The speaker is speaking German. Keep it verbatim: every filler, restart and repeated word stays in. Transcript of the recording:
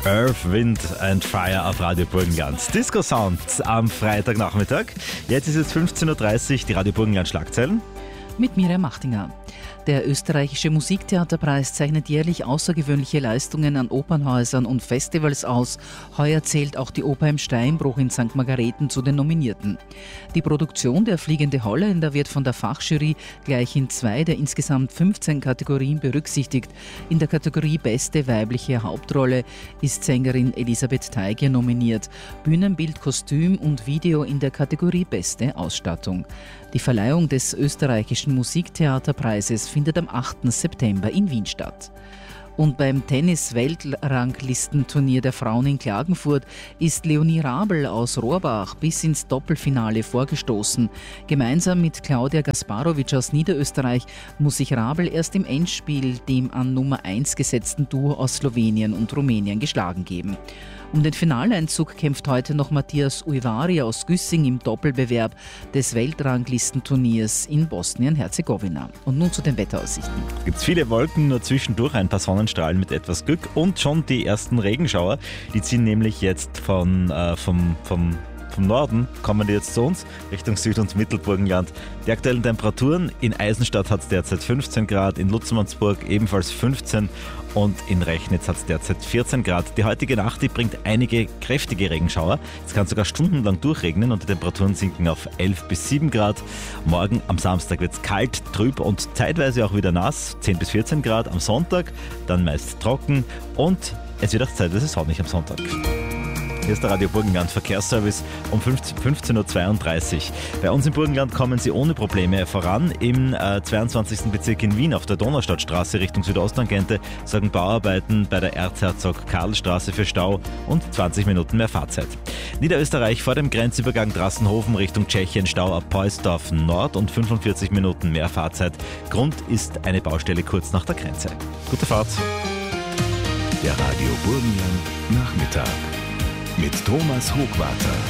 Earth, Wind and Fire auf Radio Burgenland. Disco Sound am Freitagnachmittag. Jetzt ist es fünfzehn Uhr dreißig, die Radio Burgenland Schlagzeilen. Mit Miriam Machtinger. Der österreichische Musiktheaterpreis zeichnet jährlich außergewöhnliche Leistungen an Opernhäusern und Festivals aus. Heuer zählt auch die Oper im Steinbruch in Sankt Margareten zu den Nominierten. Die Produktion Der Fliegende Holländer wird von der Fachjury gleich in zwei der insgesamt fünfzehn Kategorien berücksichtigt. In der Kategorie Beste weibliche Hauptrolle ist Sängerin Elisabeth Teiger nominiert. Bühnenbild, Kostüm und Video in der Kategorie Beste Ausstattung. Die Verleihung des österreichischen Musiktheaterpreises findet am achten September in Wien statt. Und beim Tennis-Weltranglistenturnier der Frauen in Klagenfurt ist Leonie Rabl aus Rohrbach bis ins Doppelfinale vorgestoßen. Gemeinsam mit Claudia Gasparovic aus Niederösterreich muss sich Rabl erst im Endspiel dem an Nummer eins gesetzten Duo aus Slowenien und Rumänien geschlagen geben. Um den Finaleinzug kämpft heute noch Matthias Ujvari aus Güssing im Doppelbewerb des Weltranglistenturniers in Bosnien-Herzegowina. Und nun zu den Wetteraussichten. Es gibt viele Wolken, nur zwischendurch ein paar Sonnenstrahlen mit etwas Glück und schon die ersten Regenschauer. Die ziehen nämlich jetzt von, äh, vom, vom Vom Norden kommen die jetzt zu uns, Richtung Süd- und Mittelburgenland. Die aktuellen Temperaturen: in Eisenstadt hat es derzeit fünfzehn Grad, in Lutzmannsburg ebenfalls fünfzehn und in Rechnitz hat es derzeit vierzehn Grad. Die heutige Nacht, die bringt einige kräftige Regenschauer. Es kann sogar stundenlang durchregnen und die Temperaturen sinken auf elf bis sieben Grad. Morgen am Samstag wird es kalt, trüb und zeitweise auch wieder nass, zehn bis vierzehn Grad. Am Sonntag dann meist trocken und es wird auch zeitweise sonnig am Sonntag. Hier ist der Radio Burgenland Verkehrsservice um fünfzehn Uhr zweiunddreißig. Bei uns im Burgenland kommen Sie ohne Probleme voran. Im äh, zweiundzwanzigsten Bezirk in Wien auf der Donaustadtstraße Richtung Südosttangente sorgen Bauarbeiten bei der Erzherzog-Karl-Straße für Stau und zwanzig Minuten mehr Fahrzeit. Niederösterreich vor dem Grenzübergang Drassenhofen Richtung Tschechien Stau ab Poisdorf Nord und fünfundvierzig Minuten mehr Fahrzeit. Grund ist eine Baustelle kurz nach der Grenze. Gute Fahrt. Der Radio Burgenland Nachmittag mit Thomas Hochwarter.